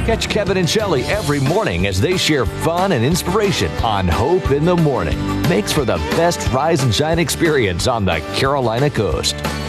Catch Kevin and Shelley every morning as they share fun and inspiration on Hope in the Morning. Makes for the best rise and shine experience on the Carolina Coast.